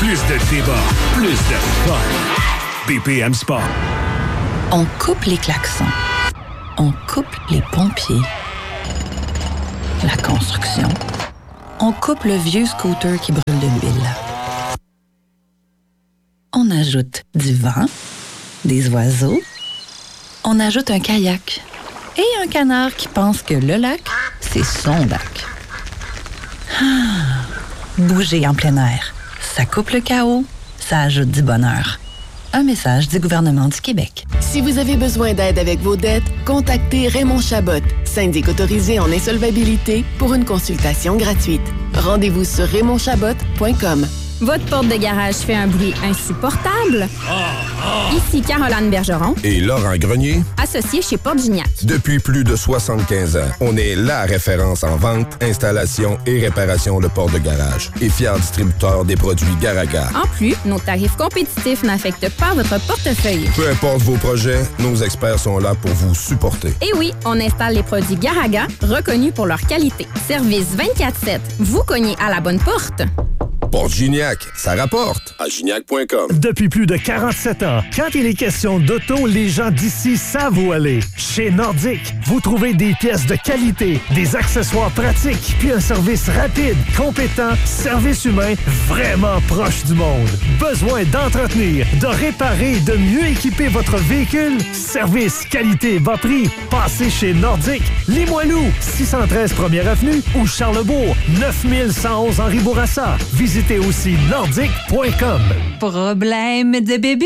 Plus de débats, plus de fun. BPM Sport. On coupe les klaxons. On coupe les pompiers. La construction. On coupe le vieux scooter qui brûle de l'huile. On ajoute du vent, des oiseaux. On ajoute un kayak et un canard qui pense que le lac, c'est son lac. Bouger en plein air, ça coupe le chaos, ça ajoute du bonheur. Un message du gouvernement du Québec. Si vous avez besoin d'aide avec vos dettes, contactez Raymond Chabot, syndic autorisé en insolvabilité, pour une consultation gratuite. Rendez-vous sur raymondchabot.com. Votre porte de garage fait un bruit insupportable? Ici Caroline Bergeron et Laurent Grenier, associés chez Porte Gignac. Depuis plus de 75 ans, on est la référence en vente, installation et réparation de portes de garage et fier distributeur des produits Garaga. En plus, nos tarifs compétitifs n'affectent pas votre portefeuille. Peu importe vos projets, nos experts sont là pour vous supporter. Et oui, on installe les produits Garaga, reconnus pour leur qualité. Service 24/7. Vous cognez à la bonne porte. Porte Gignac, ça rapporte à gignac.com. Depuis plus de 47 ans, quand il est question d'auto, les gens d'ici savent où aller. Chez Nordic, vous trouvez des pièces de qualité, des accessoires pratiques, puis un service rapide, compétent, service humain vraiment proche du monde. Besoin d'entretenir, de réparer et de mieux équiper votre véhicule? Service, qualité, bas prix. Passez chez Nordic, Limoilou, 613 1er Avenue ou Charlebourg, 9111 Henri Bourassa. Visitez aussi nordic.com. Problème de bébite?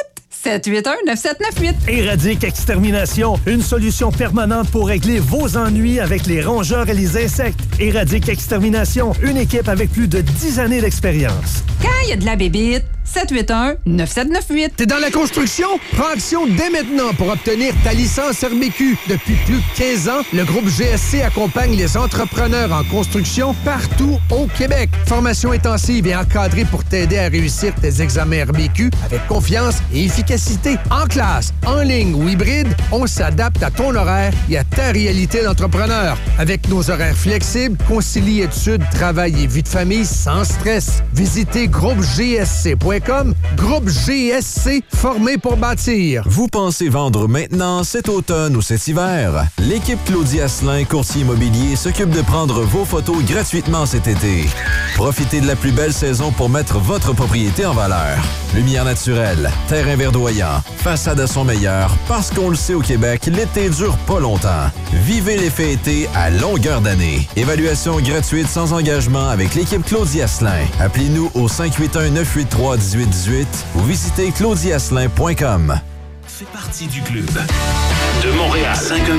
781-9798. Éradique Extermination, une solution permanente pour régler vos ennuis avec les rongeurs et les insectes. Éradique Extermination, une équipe avec plus de 10 années d'expérience. Quand il y a de la bébite, 781-9798. T'es dans la construction? Prends action dès maintenant pour obtenir ta licence RBQ. Depuis plus de 15 ans, le groupe GSC accompagne les entrepreneurs en construction partout au Québec. Formation intensive et encadrée pour t'aider à réussir tes examens RBQ avec confiance et efficacité. En classe, en ligne ou hybride, on s'adapte à ton horaire et à ta réalité d'entrepreneur. Avec nos horaires flexibles, concilie études, travail et vie de famille sans stress. Visitez groupegsc.com. Groupe GSC, formé pour bâtir. Vous pensez vendre maintenant, cet automne ou cet hiver? L'équipe Claudie Asselin, courtier immobilier, s'occupe de prendre vos photos gratuitement cet été. Profitez de la plus belle saison pour mettre votre propriété en valeur. Lumière naturelle, terrain verdoyant, façade à son meilleur, parce qu'on le sait au Québec, l'été dure pas longtemps. Vivez l'effet été à longueur d'année. Évaluation gratuite sans engagement avec l'équipe Claudie Asselin. Appelez-nous au 581-983-1818 ou visitez claudieasselin.com. Fait partie du club. De Montréal,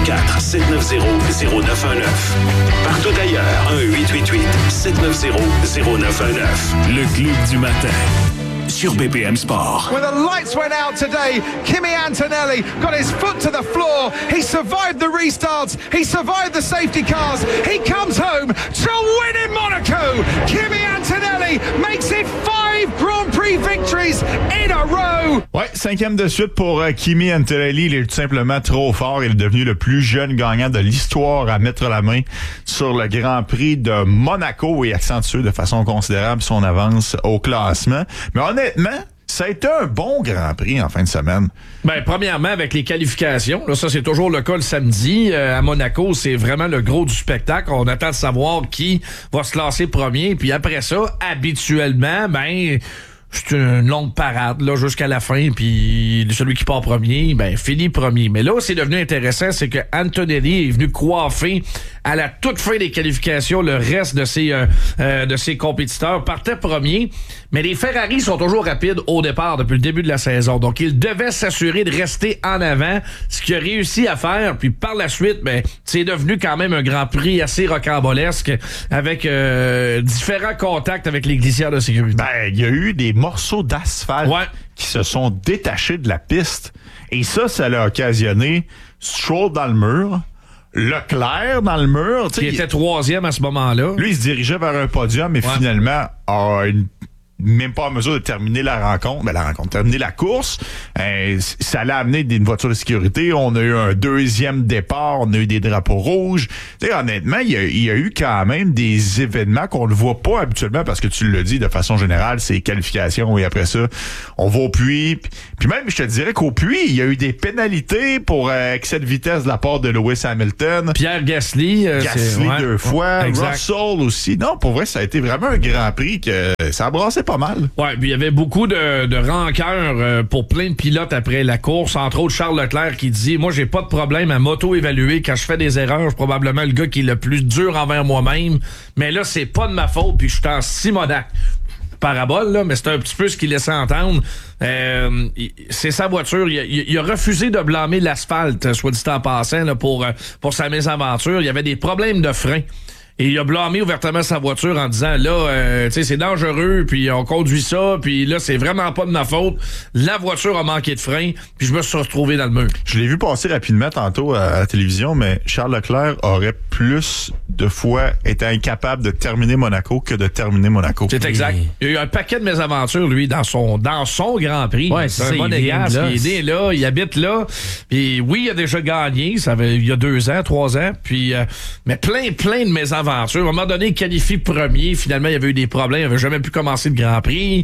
514-790-0919. Partout ailleurs, 1-888-790-0919. Le club du matin. Sur BPM Sport. When the lights went out today, Kimi Antonelli got his foot to the floor. He survived the restarts. He survived the safety cars. He comes home to win in Monaco. Kimi Antonelli makes it 5 Grand Prix victories in a row. Ouais, 5e de suite pour Kimi Antonelli. Il est tout simplement trop fort. Il est devenu le plus jeune gagnant de l'histoire à mettre la main sur le Grand Prix de Monaco et accentuer de façon considérable son avance au classement. Mais honnêtement, ça a été un bon Grand Prix en fin de semaine. Ben, premièrement, avec les qualifications, là, ça c'est toujours le cas le samedi. À Monaco, c'est vraiment le gros du spectacle. On attend de savoir qui va se classer premier. Puis après ça, habituellement, ben... c'est une longue parade là jusqu'à la fin, puis celui qui part premier, ben finit premier. Mais là où c'est devenu intéressant, c'est que Antonelli est venu coiffer à la toute fin des qualifications le reste de ses compétiteurs. Partait premier, mais les Ferrari sont toujours rapides au départ depuis le début de la saison. Donc il devait s'assurer de rester en avant, ce qu'il a réussi à faire. Puis par la suite, ben c'est devenu quand même un Grand Prix assez rocambolesque avec différents contacts avec les glissières de sécurité. Ben il y a eu des morceaux d'asphalte qui se sont détachés de la piste. Et ça l'a occasionné Stroll dans le mur, Leclerc dans le mur. Qui était troisième à ce moment-là. Lui, il se dirigeait vers un podium, mais finalement a même pas en mesure de terminer terminer la course. Ça allait amener une voiture de sécurité. On a eu un deuxième départ, on a eu des drapeaux rouges. Tu sais, honnêtement, il y a eu quand même des événements qu'on ne voit pas habituellement parce que tu l'as dit, de façon générale, c'est qualification et après ça, on va au puits. Puis même, je te dirais qu'au puits, il y a eu des pénalités pour excès de vitesse de la part de Lewis Hamilton. Pierre Gasly. Deux fois. Russell aussi. Non, pour vrai, ça a été vraiment un Grand Prix que ça a brassé pas mal. Ouais, puis il y avait beaucoup de rancœur pour plein de pilotes après la course. Entre autres, Charles Leclerc qui dit « Moi, j'ai pas de problème à m'auto-évaluer. Quand je fais des erreurs, je suis probablement le gars qui est le plus dur envers moi-même. Mais là, c'est pas de ma faute, puis je suis en Simonac. » Parabole, là, mais c'est un petit peu ce qu'il laissait entendre. C'est sa voiture. Il a refusé de blâmer l'asphalte, soit dit en passant, là, pour sa mésaventure. Il y avait des problèmes de frein. Et il a blâmé ouvertement sa voiture en disant là, tu sais, c'est dangereux, puis on conduit ça, puis là, c'est vraiment pas de ma faute. La voiture a manqué de frein, puis je me suis retrouvé dans le mur. Je l'ai vu passer rapidement tantôt à la télévision, mais Charles Leclerc aurait plus de fois été incapable de terminer Monaco que de terminer Monaco. C'est exact. Il y a eu un paquet de mésaventures, lui, dans son Grand Prix. Ouais, c'est un monégasque, il est né là, il habite là. Puis oui, il a déjà gagné, il y a 2 ans, 3 ans, puis mais plein de mésaventures. À un moment donné, il qualifie premier. Finalement, il y avait eu des problèmes. Il n'avait jamais pu commencer le Grand Prix.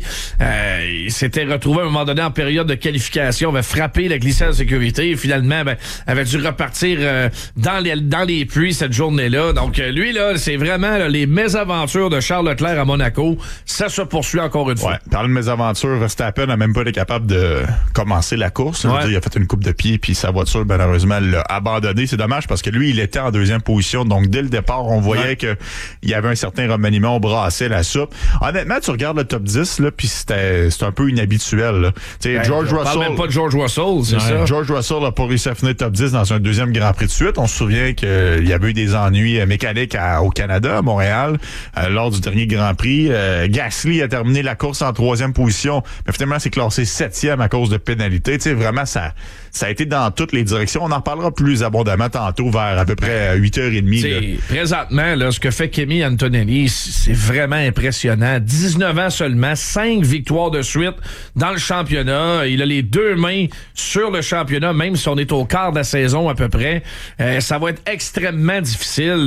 Il s'était retrouvé à un moment donné en période de qualification. Il avait frappé la glissade de sécurité. Finalement, avait dû repartir dans les pluies cette journée-là. Donc, lui, là, c'est vraiment là, les mésaventures de Charles Leclerc à Monaco. Ça se poursuit encore une fois. Ouais, parlant de mésaventures, Verstappen n'a même pas été capable de commencer la course. Ouais. Il a fait une coupe de pied, puis sa voiture, malheureusement, l'a abandonné. C'est dommage parce que lui, il était en deuxième position. Donc, dès le départ, on voyait qu'il y avait un certain remaniement, on brassait la soupe. Honnêtement, tu regardes le top 10, là, puis c'est un peu inhabituel. Là. George Russell. Parle même pas de George Russell, c'est ça. George Russell n'a pas réussi à finir top 10 dans un deuxième Grand Prix de suite. On se souvient qu'il y avait eu des ennuis mécaniques au Canada, à Montréal, lors du dernier Grand Prix. Gasly a terminé la course en 3e position, mais finalement, c'est classé 7e à cause de pénalités. Tu sais, vraiment, ça a été dans toutes les directions. On en parlera plus abondamment tantôt vers à peu près 8h30. Présentement, là, ce que fait Kimi Antonelli, c'est vraiment impressionnant. 19 ans seulement, 5 victoires de suite dans le championnat. Il a les 2 mains sur le championnat, même si on est au quart de la saison à peu près. Ça va être extrêmement difficile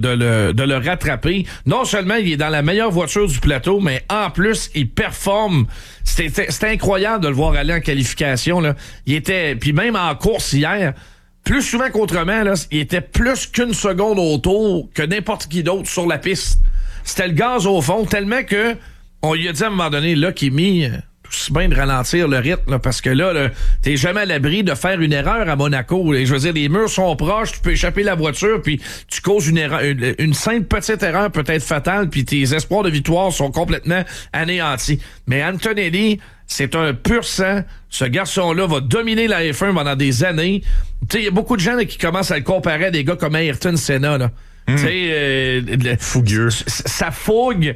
de le rattraper. Non seulement il est dans la meilleure voiture du plateau, mais en plus, il performe. C'était incroyable de le voir aller en qualification. Là. Il était, puis même en course hier, plus souvent qu'autrement, là, il était plus qu'une seconde au tour que n'importe qui d'autre sur la piste. C'était le gaz au fond, tellement que on lui a dit à un moment donné, là, Kimi, tout bien de ralentir le rythme, là, parce que là, t'es jamais à l'abri de faire une erreur à Monaco. Et je veux dire, les murs sont proches, tu peux échapper la voiture, puis tu causes une erreur, une simple petite erreur peut être fatale, puis tes espoirs de victoire sont complètement anéantis. Mais Antonelli, c'est un pur sang. Ce garçon-là va dominer la F1 pendant des années. Tu sais, il y a beaucoup de gens là, qui commencent à le comparer à des gars comme Ayrton Senna. Là. Tu sais, fougueux. Sa fougue,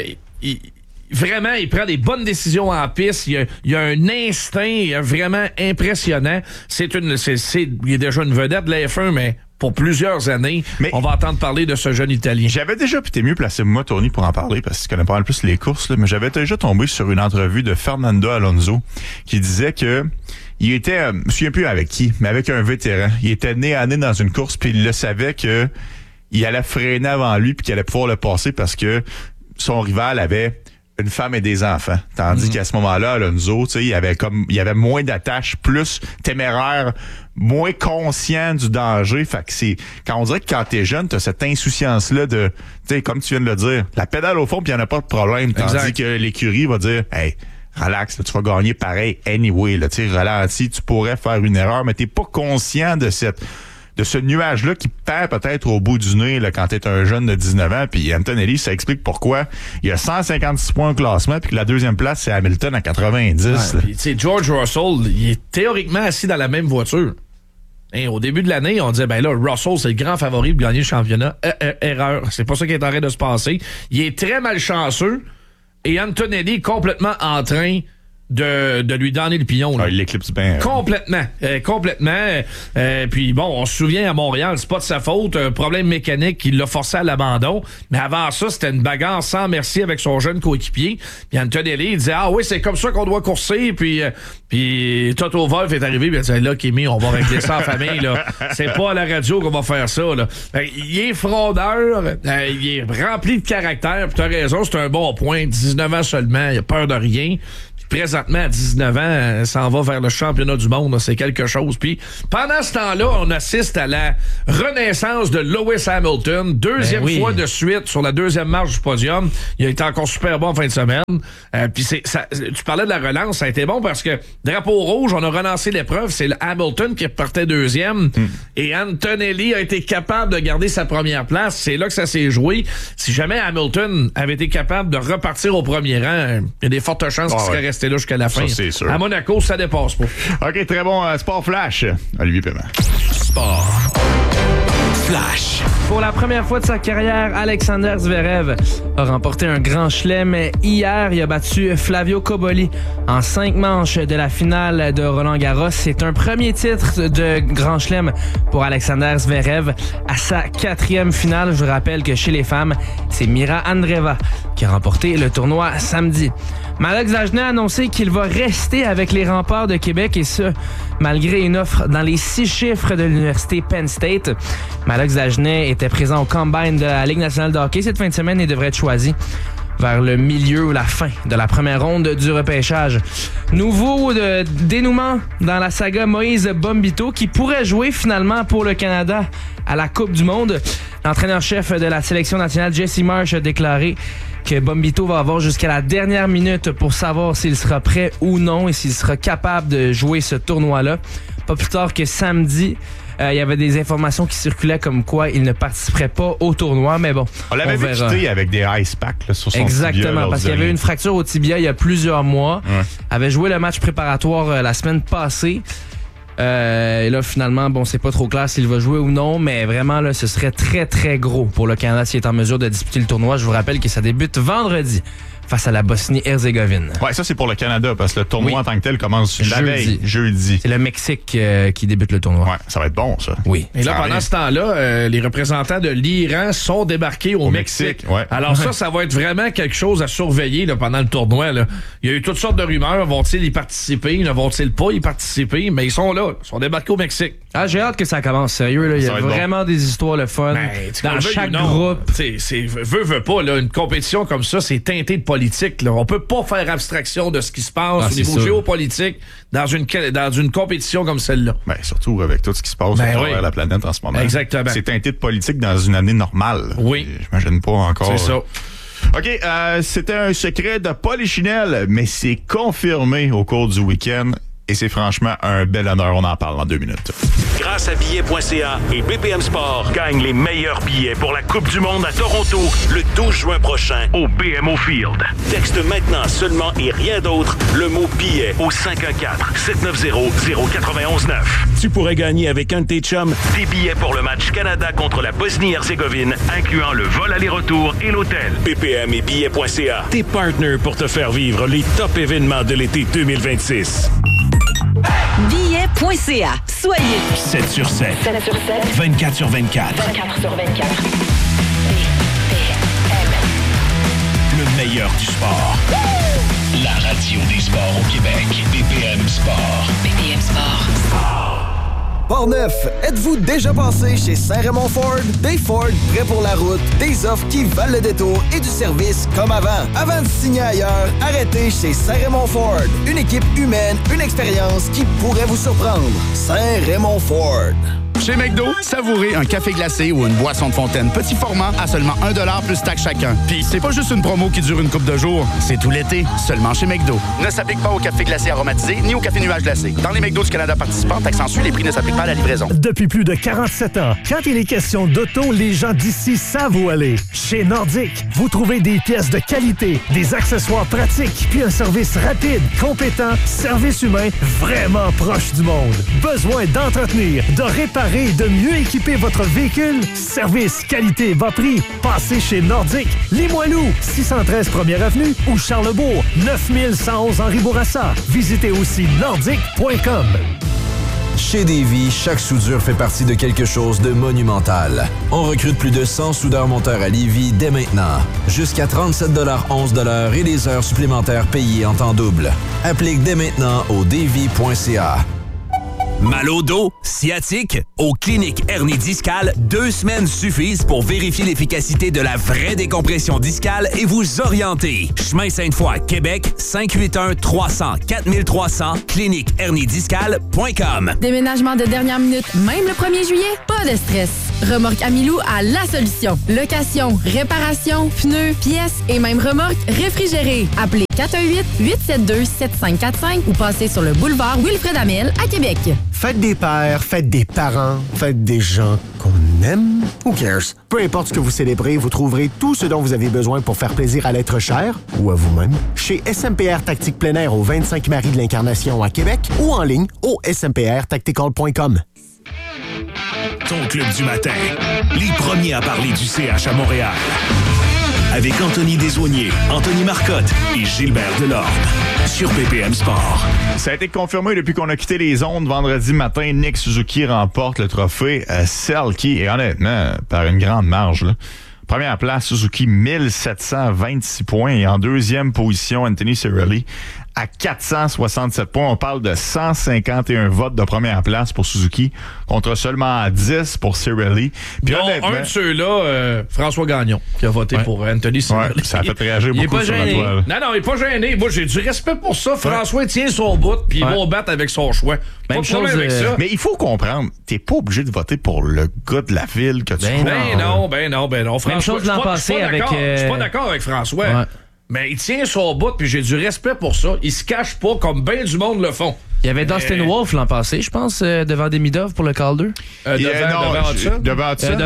vraiment, il prend des bonnes décisions en piste. Il y a un instinct vraiment impressionnant. Il est déjà une vedette de la F1, mais pour plusieurs années, on va entendre parler de ce jeune Italien. J'avais déjà, puis t'es mieux placé moi, Tony, pour en parler, parce que tu connais pas mal plus les courses, là, mais j'avais déjà tombé sur une entrevue de Fernando Alonso qui disait que il était, je me souviens plus avec qui, mais avec un vétéran. Il était nez à nez dans une course, puis il le savait que il allait freiner avant lui, puis qu'il allait pouvoir le passer parce que son rival avait une femme et des enfants. Tandis qu'à ce moment-là, Alonso, tu sais, il y avait moins d'attache, plus téméraire, moins conscient du danger. Fait que quand on dirait que quand t'es jeune, t'as cette insouciance-là de, tu sais, comme tu viens de le dire, la pédale au fond, puis il n'y en a pas de problème. Tandis que l'écurie va dire, hey, relax, là, tu vas gagner pareil anyway, là, tu sais, ralentis, tu pourrais faire une erreur, mais t'es pas conscient de ce nuage-là qui perd peut-être au bout du nez là, quand t'es un jeune de 19 ans. Puis Antonelli, ça explique pourquoi il y a 156 points au classement puis que la deuxième place, c'est Hamilton à 90. Ouais, puis tu sais, George Russell, il est théoriquement assis dans la même voiture. Et au début de l'année, on disait, ben là, Russell, c'est le grand favori pour gagner le championnat. Erreur. C'est pas ça qui est en train de se passer. Il est très malchanceux et Antonelli est complètement en train de lui donner le pion. Il l'éclipse bien. Complètement. Puis bon, on se souvient à Montréal, c'est pas de sa faute, un problème mécanique qui l'a forcé à l'abandon. Mais avant ça, c'était une bagarre sans merci avec son jeune coéquipier. Puis Antonelli, il disait, ah oui, c'est comme ça qu'on doit courser. Puis Toto Wolff est arrivé, puis il disait, là, Kimi, on va régler ça en famille, là. C'est pas à la radio qu'on va faire ça, là. Il est frondeur, il est rempli de caractère, puis t'as raison, c'est un bon point. 19 ans seulement, il a peur de rien. Présentement, à 19 ans, s'en va vers le championnat du monde. Là, c'est quelque chose. Puis, pendant ce temps-là, on assiste à la renaissance de Lewis Hamilton. Deuxième fois de suite sur la deuxième marche du podium. Il a été encore super bon en fin de semaine. Puis, tu parlais de la relance. Ça a été bon parce que drapeau rouge, on a relancé l'épreuve. C'est Hamilton qui repartait deuxième. Et Antonelli a été capable de garder sa première place. C'est là que ça s'est joué. Si jamais Hamilton avait été capable de repartir au premier rang, il y a des fortes chances qu'il serait resté là jusqu'à la fin. Ça, c'est sûr. À Monaco, ça dépasse pas. OK, très bon. Sport Flash. Olivier Paiement. Sport Flash. Pour la première fois de sa carrière, Alexander Zverev a remporté un grand chelem. Hier, il a battu Flavio Cobolli en 5 manches de la finale de Roland-Garros. C'est un premier titre de grand chelem pour Alexander Zverev à sa 4e finale. Je vous rappelle que chez les femmes, c'est Mira Andreeva qui a remporté le tournoi samedi. Malak Zajneh a annoncé qu'il va rester avec les Remparts de Québec et ce, malgré une offre dans les 6 chiffres de l'université Penn State. Malak Zajneh était présent au Combine de la Ligue nationale de hockey cette fin de semaine et devrait être choisi vers le milieu ou la fin de la première ronde du repêchage. Nouveau dénouement dans la saga Moïse Bombito qui pourrait jouer finalement pour le Canada à la Coupe du Monde. L'entraîneur-chef de la sélection nationale, Jesse Marsh, a déclaré que Bombito va avoir jusqu'à la dernière minute pour savoir s'il sera prêt ou non et s'il sera capable de jouer ce tournoi-là. Pas plus tard que samedi, il y avait des informations qui circulaient comme quoi il ne participerait pas au tournoi, mais bon, on l'avait visité avec des ice packs là, sur son exactement, tibia. Exactement, parce qu'il y avait une fracture au tibia il y a plusieurs mois. Ouais. Avait joué le match préparatoire la semaine passée. Et là, finalement, bon, c'est pas trop clair s'il va jouer ou non, mais vraiment, là, ce serait très, très gros pour le Canada s'il est en mesure de disputer le tournoi. Je vous rappelle que ça débute vendredi face à la Bosnie-Herzégovine. Ouais, ça, c'est pour le Canada, parce que le tournoi en tant que tel commence la veille, jeudi. C'est le Mexique qui débute le tournoi. Ouais, ça va être bon, ça. Oui. Et là, pendant ce temps-là, les représentants de l'Iran sont débarqués au Mexique. Ouais. Alors ça va être vraiment quelque chose à surveiller là, pendant le tournoi. Là. Il y a eu toutes sortes de rumeurs. Vont-ils y participer? Ne vont-ils pas y participer? Mais ils sont là. Ils sont débarqués au Mexique. Ah, j'ai hâte que ça commence, sérieux. Là. Il y a vraiment des histoires le fun. Dans chaque groupe. Veut pas, là, une compétition comme ça, c'est teinté de politique. Là. On peut pas faire abstraction de ce qui se passe au niveau géopolitique dans une compétition comme celle-là. Ben, surtout avec tout ce qui se passe à travers la planète en ce moment. Exactement. C'est teinté de politique dans une année normale. Oui. J'imagine pas encore. C'est ça. OK, c'était un secret de Polichinelle, mais c'est confirmé au cours du week-end. Et c'est franchement un bel honneur. On en parle en 2 minutes. Grâce à billets.ca et BPM Sport, gagne les meilleurs billets pour la Coupe du monde à Toronto le 12 juin prochain au BMO Field. Texte maintenant seulement et rien d'autre le mot billet au 514-790-0919. Tu pourrais gagner avec un de tes chums des billets pour le match Canada contre la Bosnie-Herzégovine, incluant le vol aller-retour et l'hôtel. BPM et billets.ca, tes partners pour te faire vivre les top événements de l'été 2026. Billets.ca. Soyez 7 sur 7. 7 sur 7. 24 sur 24. 24 sur 24. Le meilleur du sport. La radio des sports au Québec. BPM Sport. BPM Sport. Portneuf, êtes-vous déjà passé chez Saint-Raymond Ford? Des Ford prêts pour la route, des offres qui valent le détour et du service comme avant. Avant de signer ailleurs, arrêtez chez Saint-Raymond Ford. Une équipe humaine, une expérience qui pourrait vous surprendre. Saint-Raymond Ford. Chez McDo, savourez un café glacé ou une boisson de fontaine petit format à seulement 1$ plus taxe chacun. Puis c'est pas juste une promo qui dure une couple de jours, c'est tout l'été, seulement chez McDo. Ne s'applique pas au café glacé aromatisé ni au café nuage glacé. Dans les McDo du Canada participants, taxe en sus, les prix ne s'appliquent pas à la livraison. Depuis plus de 47 ans, quand il est question d'auto, les gens d'ici savent où aller. Chez Nordique, vous trouvez des pièces de qualité, des accessoires pratiques, puis un service rapide, compétent, service humain vraiment proche du monde. Besoin d'entretenir, de réparer d'améliorer et de mieux équiper votre véhicule? Service, qualité, bas prix. Passez chez Nordique. Limoilou, 613 1er Avenue ou Charlebourg, 9111 Henri Bourassa. Visitez aussi nordique.com. Chez Davy, chaque soudure fait partie de quelque chose de monumental. On recrute plus de 100 soudeurs-monteurs à Lévis dès maintenant. Jusqu'à 37,11 $ et des heures supplémentaires payées en temps double. Applique dès maintenant au davy.ca. Mal au dos, sciatique? Aux cliniques hernie discale, 2 semaines suffisent pour vérifier l'efficacité de la vraie décompression discale et vous orienter. Chemin Sainte-Foy, Québec, 581-300-4300, cliniquehernidiscale.com. Déménagement de dernière minute, même le 1er juillet? Pas de stress. Remorque Amilou a la solution. Location, réparation, pneus, pièces et même remorque réfrigérée. Appelez 418-872-7545 ou passez sur le boulevard Wilfrid Amel à Québec. Faites des pères, faites des parents, faites des gens qu'on aime. Who cares? Peu importe ce que vous célébrez, vous trouverez tout ce dont vous avez besoin pour faire plaisir à l'être cher ou à vous-même chez SMPR Tactique Plein Air au 25 Marie de l'Incarnation à Québec ou en ligne au smprtactical.com. Ton club du matin, les premiers à parler du CH à Montréal. Avec Anthony Desaulniers, Anthony Marcotte et Gilbert Delorme. Sur BPM Sport. Ça a été confirmé depuis qu'on a quitté les ondes vendredi matin. Nick Suzuki remporte le trophée Selke et honnêtement, par une grande marge. Là. Première place, Suzuki, 1726 points. Et en deuxième position, Anthony Cirelli à 467 points. On parle de 151 votes de première place pour Suzuki contre seulement 10 pour Cirelli. Puis honnêtement, un de ceux-là, François Gagnon, qui a voté pour Anthony Cirelli. Ouais, ça a fait réagir beaucoup sur la toile. Non, il est pas gêné. Moi, j'ai du respect pour ça. François tient son bout, puis il va battre avec son choix. Même chose avec ça. Mais il faut comprendre, t'es pas obligé de voter pour le gars de la ville que tu non. François, même chose l'an passé avec... Je suis pas d'accord avec François. Ouais. Mais il tient son bout, puis j'ai du respect pour ça. Il se cache pas comme bien du monde le font. Il y avait Dustin Wolf l'an passé, je pense, devant Demidov pour le Calder. Devant Hudson.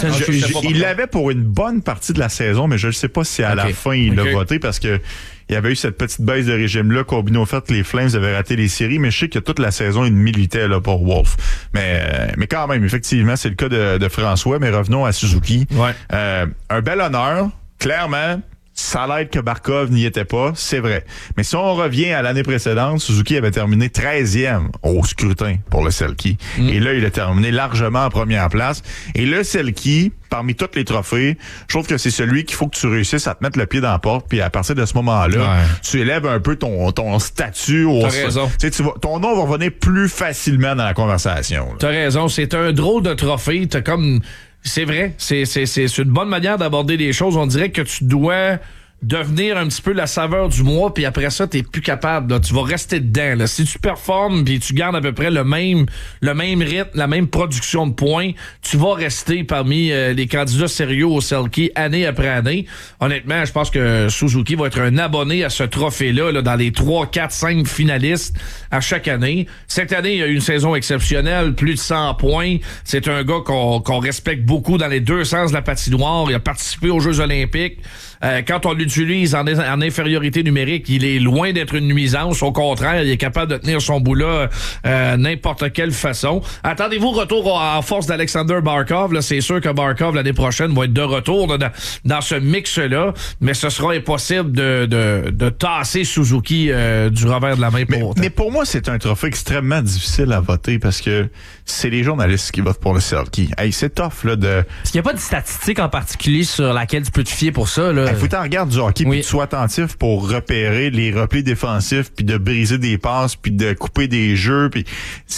Il l'avait pour une bonne partie de la saison, mais je ne sais pas si à la fin il l'a voté parce que il y avait eu cette petite baisse de régime-là, combiné au fait que les Flames avaient raté les séries, mais je sais que toute la saison, il militait là, pour Wolf. Mais quand même, effectivement, c'est le cas de François, mais revenons à Suzuki. Un bel honneur, clairement. Ça l'aide que Barkov n'y était pas, c'est vrai. Mais si on revient à l'année précédente, Suzuki avait terminé 13e au scrutin pour le Selke. Et là, il a terminé largement en première place. Et le Selke, parmi tous les trophées, je trouve que c'est celui qu'il faut que tu réussisses à te mettre le pied dans la porte. Puis à partir de ce moment-là, tu élèves un peu ton statut. T'as raison. Ton nom va revenir plus facilement dans la conversation. T'as raison. C'est un drôle de trophée. T'as comme... C'est vrai, c'est une bonne manière d'aborder les choses. On dirait que tu dois devenir un petit peu la saveur du mois, puis après ça, t'es plus capable. Là. Tu vas rester dedans. Là. Si tu performes, puis tu gardes à peu près le même rythme, la même production de points, tu vas rester parmi les candidats sérieux au Selke année après année. Honnêtement, je pense que Suzuki va être un abonné à ce trophée-là là, dans les 3, 4, 5 finalistes à chaque année. Cette année, il y a eu une saison exceptionnelle, plus de 100 points. C'est un gars qu'on respecte beaucoup dans les deux sens de la patinoire. Il a participé aux Jeux olympiques. Quand on l'utilise en infériorité numérique, il est loin d'être une nuisance. Au contraire, il est capable de tenir son bout-là n'importe quelle façon. Attendez-vous retour en force d'Alexander Barkov. Là, c'est sûr que Barkov, l'année prochaine, va être de retour là, dans ce mix-là. Mais ce sera impossible de tasser Suzuki du revers de la main pour autant. Mais pour moi, c'est un trophée extrêmement difficile à voter parce que c'est les journalistes qui votent pour le Selke. Hey, c'est tough là de... Est-ce qu'il n'y a pas de statistique en particulier sur laquelle tu peux te fier pour ça? Là? Il faut que tu regardes du hockey puis que tu sois attentif pour repérer les replis défensifs puis de briser des passes puis de couper des jeux. Puis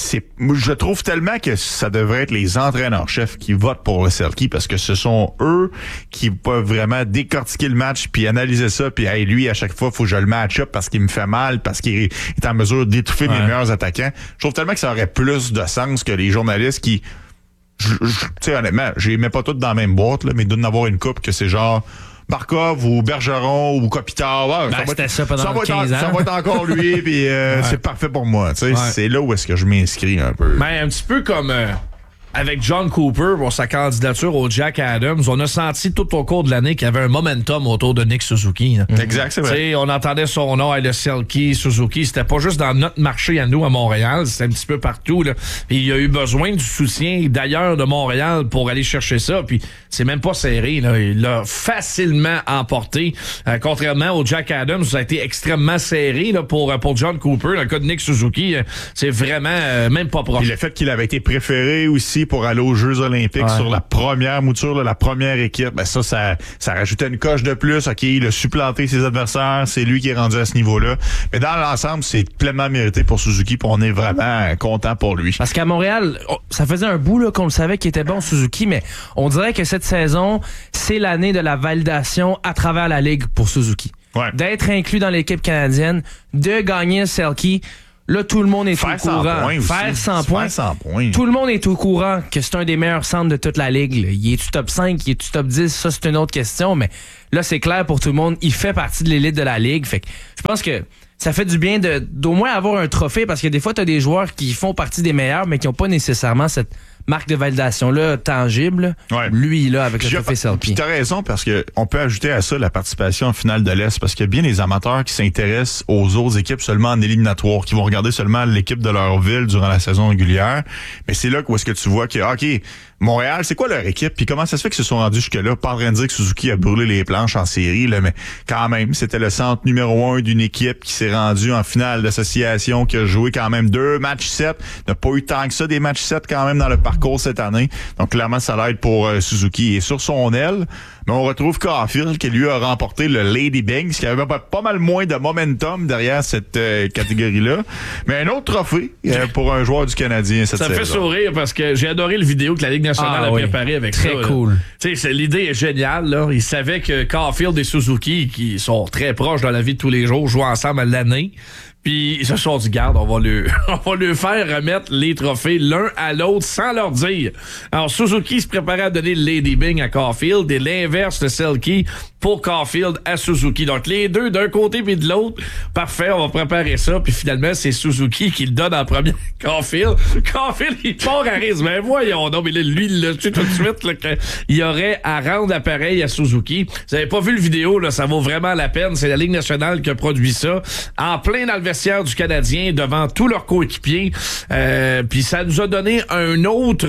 je trouve tellement que ça devrait être les entraîneurs-chefs qui votent pour le Selke parce que ce sont eux qui peuvent vraiment décortiquer le match puis analyser ça puis hey, lui, à chaque fois, il faut que je le match-up parce qu'il me fait mal, parce qu'il est en mesure d'étouffer mes meilleurs attaquants. Je trouve tellement que ça aurait plus de sens que les journalistes qui... Tu sais, honnêtement, je les mets pas toutes dans la même boîte, là, mais il doit y en avoir une couple que c'est genre... Barkov ou Bergeron ou Kopitar, ça va être encore lui, puis c'est parfait pour moi. C'est là où est-ce que je m'inscris un peu. Ben, un petit peu comme avec John Cooper pour sa candidature au Jack Adams, on a senti tout au cours de l'année qu'il y avait un momentum autour de Nick Suzuki. Exact, c'est vrai. T'sais, on entendait son nom, le Selke, Suzuki. C'était pas juste dans notre marché à nous, à Montréal. C'était un petit peu partout. Là. Puis il a eu besoin du soutien d'ailleurs de Montréal pour aller chercher ça. Puis c'est même pas serré. Là. Il l'a facilement emporté. Contrairement au Jack Adams, ça a été extrêmement serré là, pour John Cooper. Dans le cas de Nick Suzuki, c'est vraiment même pas proche. Et le fait qu'il avait été préféré aussi pour aller aux Jeux olympiques sur la première mouture, là, la première équipe, ben ça rajoutait une coche de plus. OK, il a supplanté ses adversaires, c'est lui qui est rendu à ce niveau-là. Mais dans l'ensemble, c'est pleinement mérité pour Suzuki, puis on est vraiment content pour lui. Parce qu'à Montréal, ça faisait un bout là, qu'on le savait qu'il était bon Suzuki, mais on dirait que cette saison, c'est l'année de la validation à travers la Ligue pour Suzuki. Ouais. D'être inclus dans l'équipe canadienne, de gagner le Selke. Là, tout le monde est au courant. Faire 100 points. Tout le monde est au courant que c'est un des meilleurs centres de toute la Ligue. Là. Il est-tu top 5? Il est-tu top 10? Ça, c'est une autre question. Mais là, c'est clair pour tout le monde. Il fait partie de l'élite de la Ligue. Fait que je pense que ça fait du bien d'au moins avoir un trophée parce que des fois, tu as des joueurs qui font partie des meilleurs, mais qui n'ont pas nécessairement cette marque de validation-là tangible. Ouais. Lui, là, avec le trophée Selke. Puis t'as raison, parce que on peut ajouter à ça la participation en finale de l'Est, parce qu'il y a bien des amateurs qui s'intéressent aux autres équipes seulement en éliminatoire, qui vont regarder seulement l'équipe de leur ville durant la saison régulière. Mais c'est là où est-ce que tu vois que, OK, Montréal, c'est quoi leur équipe? Puis comment ça se fait qu'ils se sont rendus jusque-là? Pas en train de dire que Suzuki a brûlé les planches en série, là, mais quand même, c'était le centre numéro 1 d'une équipe qui s'est rendue en finale d'association, qui a joué quand même 2 matchs 7. N'a pas eu tant que ça, des matchs 7 quand même dans le parcours cette année. Donc clairement, ça l'aide pour Suzuki. Et sur son aile, mais on retrouve Caulfield qui lui a remporté le Lady Byng, ce qui avait pas mal moins de momentum derrière cette catégorie-là. Mais un autre trophée pour un joueur du Canadien cette saison. Ça fait sourire parce que j'ai adoré le vidéo que la Ligue nationale a préparé avec très ça. Très cool. L'idée est géniale. Là. Ils savaient que Caulfield et Suzuki, qui sont très proches dans la vie de tous les jours, jouent ensemble à l'année. Puis ils se sont dit, garde, on va lui faire remettre les trophées l'un à l'autre sans leur dire. Alors Suzuki se préparait à donner le Lady Byng à Caulfield et l'inverse, le Selke pour Caulfield à Suzuki. Donc les deux d'un côté puis de l'autre. Parfait, on va préparer ça. Puis finalement, c'est Suzuki qui le donne en premier à Caulfield. Caulfield, il part à risque. Ben voyons donc, mais là, lui, il l'a tué tout de suite. Là, qu'il y aurait à rendre l'appareil à Suzuki. Vous avez pas vu le vidéo, là, ça vaut vraiment la peine. C'est la Ligue nationale qui a produit ça. En plein dans le vestiaire du Canadien, devant tous leurs coéquipiers. Puis ça nous a donné une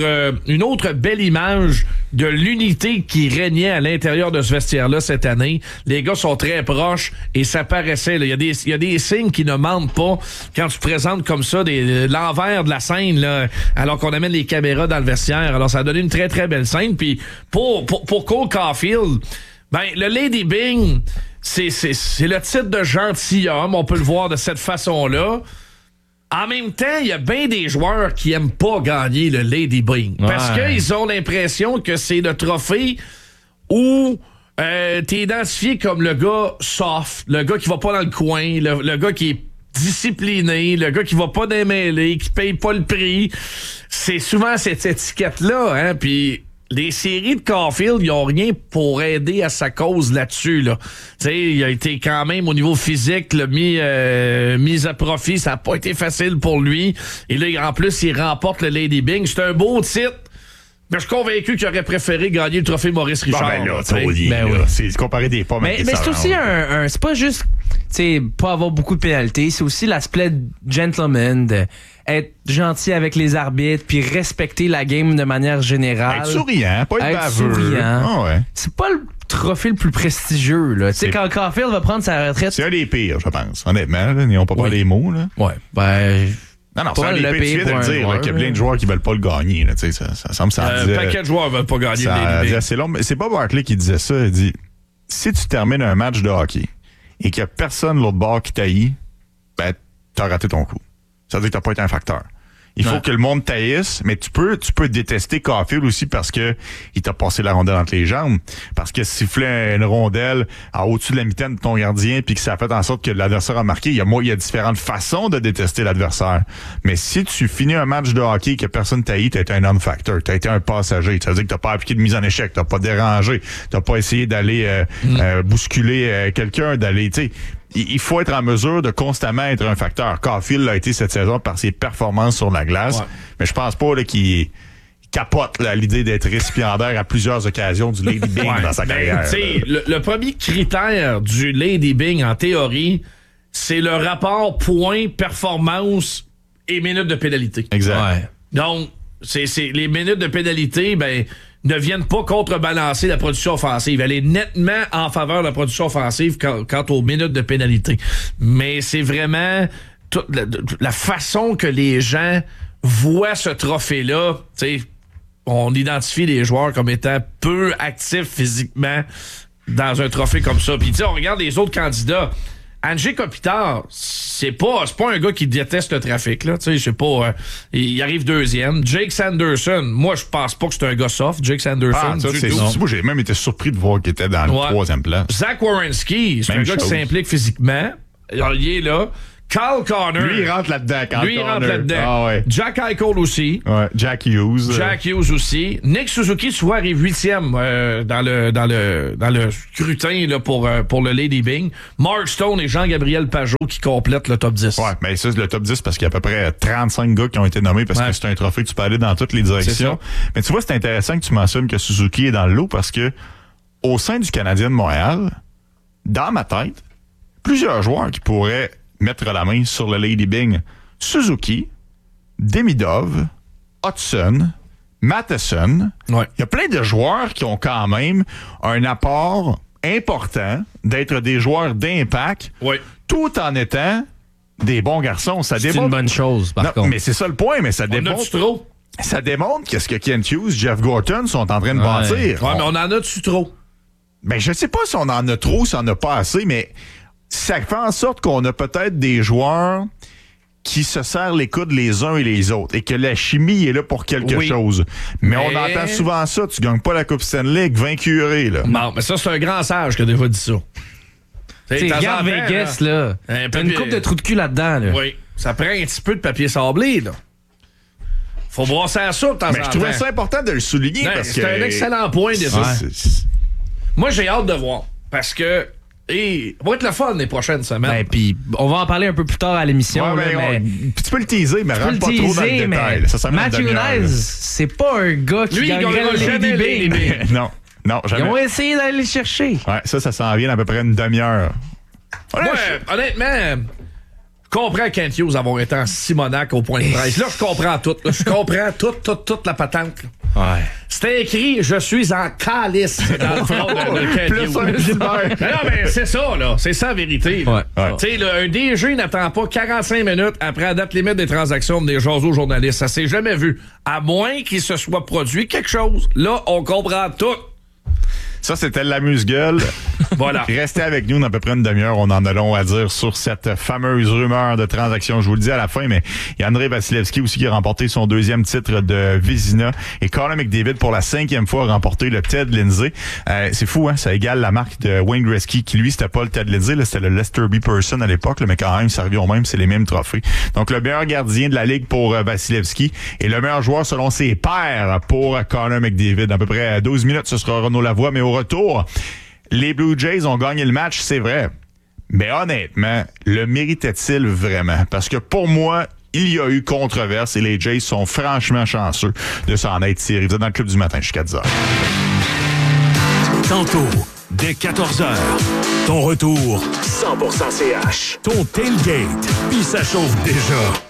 autre belle image de l'unité qui régnait à l'intérieur de ce vestiaire-là cette année. Les gars sont très proches et ça paraissait. Il y a des signes qui ne mentent pas quand tu présentes comme ça l'envers de la scène là, alors qu'on amène les caméras dans le vestiaire. Alors ça a donné une très très belle scène. Puis pour Cole Caulfield, ben le Lady Byng, c'est le titre de gentilhomme, on peut le voir de cette façon-là. En même temps, il y a bien des joueurs qui aiment pas gagner le Lady Byng. Parce qu'ils ont l'impression que c'est le trophée où t'es identifié comme le gars soft, le gars qui va pas dans le coin, le gars qui est discipliné, le gars qui va pas démêler, qui paye pas le prix. C'est souvent cette étiquette-là, hein, puis les séries de Caulfield, ils ont rien pour aider à sa cause là-dessus, là. Tu sais, il a été quand même au niveau physique, là, mis à profit. Ça a pas été facile pour lui. Et là, en plus, il remporte le Lady Byng. C'est un beau titre. Mais je suis convaincu qu'il aurait préféré gagner le trophée Maurice Richard. C'est comparer des pommes. Mais c'est aussi c'est pas juste, tu sais, pas avoir beaucoup de pénalités. C'est aussi l'aspect gentleman, être gentil avec les arbitres, puis respecter la game de manière générale. Être souriant, pas être baveux. Souriant. Ah ouais. C'est pas le trophée le plus prestigieux, là. Tu sais, quand Caulfield va prendre sa retraite. C'est un des pires, je pense. Honnêtement, là, ils n'ont pas parlé les mots, là. Ouais. Ben. Non, c'est un des pires. Tu viens de le dire, qu'il y a plein de joueurs qui veulent pas le gagner, là. Tu sais, ça semble ça. Un paquet de joueurs veulent pas gagner le Lady Byng. C'est long, mais c'est pas Barkley qui disait ça. Il dit, si tu termines un match de hockey et qu'il y a personne de l'autre bord qui t'haït, ben, t'as raté ton coup. Ça veut dire que t'as pas été un facteur. Il faut que le monde taillisse, mais tu peux détester Caulfield aussi parce que il t'a passé la rondelle entre les jambes. Parce que siffler une rondelle au-dessus de la mitaine de ton gardien puis que ça a fait en sorte que l'adversaire a marqué, il y a différentes façons de détester l'adversaire. Mais si tu finis un match de hockey que personne taillit, t'as été un non-factor, t'as été un passager. Ça veut dire que t'as pas appliqué de mise en échec, t'as pas dérangé, t'as pas essayé d'aller bousculer quelqu'un, d'aller, tu sais. Il faut être en mesure de constamment être un facteur. Caulfield l'a été cette saison par ses performances sur la glace. Ouais. Mais je pense pas là, qu'il capote là, l'idée d'être récipiendaire à plusieurs occasions du Lady Byng dans sa carrière. Le premier critère du Lady Byng, en théorie, c'est le rapport point, performance et minutes de pénalité. Exact. Ouais. Donc, c'est les minutes de pénalité, ne viennent pas contrebalancer la production offensive. Elle est nettement en faveur de la production offensive quant aux minutes de pénalité. Mais c'est vraiment toute la façon que les gens voient ce trophée-là. Tu sais, on identifie les joueurs comme étant peu actifs physiquement dans un trophée comme ça. Puis tu sais, on regarde les autres candidats. Anze Kopitar, c'est pas un gars qui déteste le trafic, là. Tu sais, je sais pas, il arrive deuxième. Jake Sanderson, moi, je pense pas que c'est un gars soft, Jake Sanderson. Moi, j'ai même été surpris de voir qu'il était dans le troisième place. Zach Werenski, c'est un gars qui s'implique physiquement. Alors, il est là. Kyle Connor. Lui, il rentre là-dedans. Ah ouais. Jack Eichel aussi. Ouais. Jack Hughes aussi. Nick Suzuki, tu vois, arrive 8e dans le scrutin là, pour le Lady Byng. Mark Stone et Jean-Gabriel Pajot qui complètent le top 10. Ouais, mais ça, c'est le top 10 parce qu'il y a à peu près 35 gars qui ont été nommés parce que c'est un trophée que tu peux aller dans toutes les directions. Mais tu vois, c'est intéressant que tu mentionnes que Suzuki est dans le lot parce que au sein du Canadien de Montréal, dans ma tête, plusieurs joueurs qui pourraient mettre la main sur le Lady Byng. Suzuki, Demidov, Hudson, Matheson. Il y a plein de joueurs qui ont quand même un apport important d'être des joueurs d'impact tout en étant des bons garçons. Ça c'est une bonne chose, par contre. Mais c'est ça le point, mais ça démontre... Ça démontre qu'est-ce que Kent Hughes, Jeff Gorton sont en train de bâtir. Ouais, mais on en a-tu trop? Ben, je sais pas si on en a trop, si on en a pas assez, mais... Ça fait en sorte qu'on a peut-être des joueurs qui se serrent les coudes les uns et les autres et que la chimie est là pour quelque chose. Mais on entend souvent ça, tu gagnes pas la Coupe Stanley, vaincu là. Non, mais ça, c'est un grand sage qui a déjà dit ça. Regarde Vegas, là. T'as une coupe de trous de cul là-dedans, là. Oui. Ça prend un petit peu de papier sablé, là. Faut brasser à ça de temps en temps. Mais je trouvais ça important de le souligner parce que... C'est un excellent point, déjà. Moi, j'ai hâte de voir. Parce que... Et ça va être le fun les prochaines semaines. Puis on va en parler un peu plus tard à l'émission. Tu peux le teaser, mais rentre pas trop dans le détail. Matthew Nice, c'est pas un gars qui gagnerait le Lady Byng. Non, jamais. Ils ont essayé d'aller le chercher. Ouais, ça s'en vient à peu près une demi-heure. Honnêtement, je comprends Kent Hughes avoir été en Simonac au point de presse. Là, je comprends tout. Je comprends toute la patente. Ouais. C'était écrit « Je suis en calice » dans le fond de Kent Hughes. Non, mais c'est ça, là. C'est ça la vérité. Tu sais, un DG n'attend pas 45 minutes après la date limite des transactions des jaseaux journalistes. Ça s'est jamais vu. À moins qu'il se soit produit quelque chose. Là, on comprend tout. Ça, c'était l'amuse-gueule. Voilà. Restez avec nous dans à peu près une demi-heure. On en a long à dire sur cette fameuse rumeur de transaction. Je vous le dis à la fin, mais il y a Andrei Vasilevski aussi qui a remporté son 2e titre de Vézina. Et Connor McDavid, pour la 5e fois, a remporté le Ted Lindsay. C'est fou, hein? Ça égale la marque de Wayne Gretzky, qui lui, c'était pas le Ted Lindsay, là, c'était le Lester B. Person à l'époque, là, mais quand même, ça revient au même, c'est les mêmes trophées. Donc, le meilleur gardien de la Ligue pour Vasilevski et le meilleur joueur selon ses pairs pour Connor McDavid. À peu près 12 minutes, ce sera Renaud Lavoie, mais au retour, les Blue Jays ont gagné le match, c'est vrai. Mais honnêtement, le méritait-il vraiment? Parce que pour moi, il y a eu controverse et les Jays sont franchement chanceux de s'en être tirés. Vous êtes dans le club du matin jusqu'à 10h. Tantôt, dès 14h, ton retour 100% CH. Ton tailgate, puis ça chauffe déjà.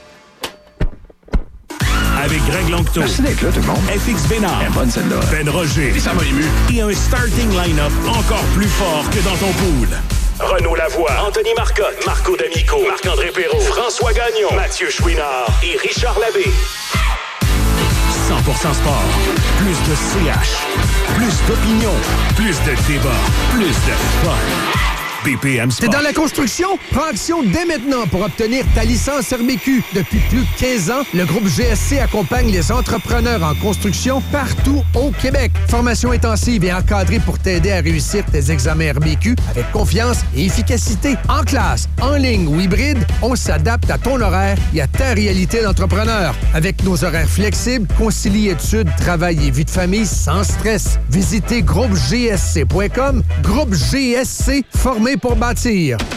Avec Greg Longto. Merci d'être là, tout le monde. FX Bénard. Bonne celle-là. Ben Roger. Et ça m'a ému. Et un starting line-up encore plus fort que dans ton pool. Renaud Lavoie, Anthony Marcotte, Marco D'Amico, Marc-André Perrault, François Gagnon, Mathieu Chouinard et Richard Labbé. 100% sport. Plus de CH. Plus d'opinion. Plus de débat. Plus de fun. BPM Sport. T'es dans la construction? Prends action dès maintenant pour obtenir ta licence RBQ. Depuis plus de 15 ans, le groupe GSC accompagne les entrepreneurs en construction partout au Québec. Formation intensive et encadrée pour t'aider à réussir tes examens RBQ avec confiance et efficacité. En classe, en ligne ou hybride, on s'adapte à ton horaire et à ta réalité d'entrepreneur. Avec nos horaires flexibles, concilie études, travail et vie de famille sans stress. Visitez groupegsc.com. Groupe GSC, formé pour bâtir.